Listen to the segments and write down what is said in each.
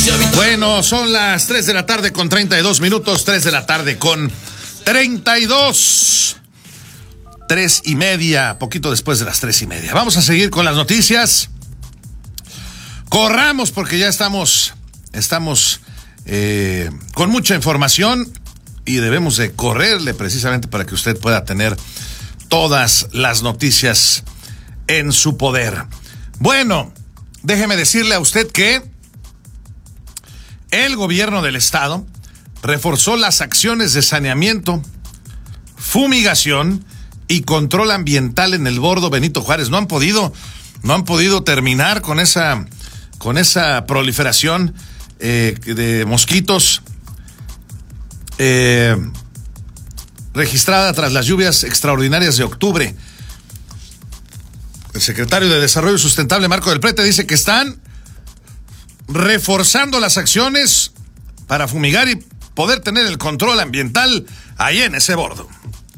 Bueno, son las 3 de la tarde con 32 minutos, 3 de la tarde con 32. 3:30, poquito después de las 3:30. Vamos a seguir con las noticias. Corramos porque ya estamos con mucha información y debemos de correrle precisamente para que usted pueda tener todas las noticias en su poder. Bueno, déjeme decirle a usted que el gobierno del estado reforzó las acciones de saneamiento, fumigación y control ambiental en el bordo Benito Juárez. No han podido terminar con esa proliferación de mosquitos registrada tras las lluvias extraordinarias de octubre. El secretario de Desarrollo Sustentable, Marco del Prete, dice que están reforzando las acciones para fumigar y poder tener el control ambiental ahí en ese bordo.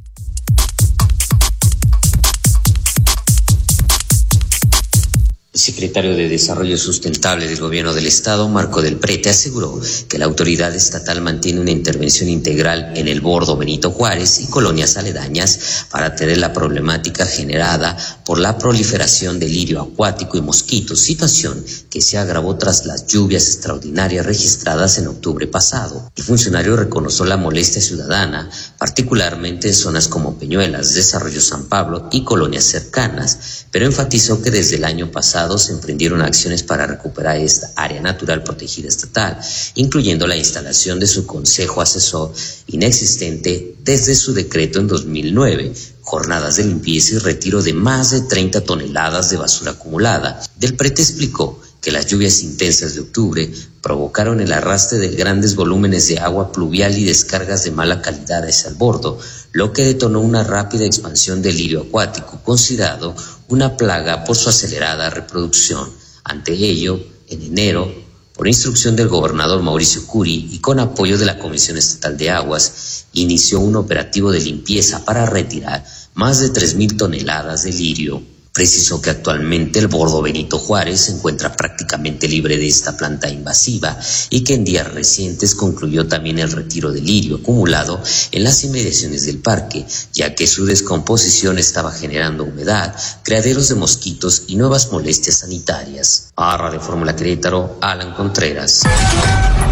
El secretario de Desarrollo Sustentable del Gobierno del Estado, Marco del Prete, aseguró que la autoridad estatal mantiene una intervención integral en el bordo Benito Juárez y colonias aledañas para atender la problemática generada por la proliferación de lirio acuático y mosquitos, situación que se agravó tras las lluvias extraordinarias registradas en octubre pasado. El funcionario reconoció la molestia ciudadana, particularmente en zonas como Peñuelas, Desarrollo San Pablo y colonias cercanas, pero enfatizó que desde el año pasado se emprendieron acciones para recuperar esta área natural protegida estatal, incluyendo la instalación de su consejo asesor inexistente desde su decreto en 2009, jornadas de limpieza y retiro de más de 30 toneladas de basura acumulada. Del Prete explicó que las lluvias intensas de octubre provocaron el arrastre de grandes volúmenes de agua pluvial y descargas de mala calidad hacia el bordo, lo que detonó una rápida expansión del lirio acuático, considerado una plaga por su acelerada reproducción. Ante ello, en enero, por instrucción del gobernador Mauricio Curi y con apoyo de la Comisión Estatal de Aguas, inició un operativo de limpieza para retirar más de 3,000 toneladas de lirio. Precisó que actualmente el bordo Benito Juárez se encuentra prácticamente libre de esta planta invasiva y que en días recientes concluyó también el retiro de lirio acumulado en las inmediaciones del parque, ya que su descomposición estaba generando humedad, criaderos de mosquitos y nuevas molestias sanitarias. A Radio Fórmula Querétaro, Alan Contreras.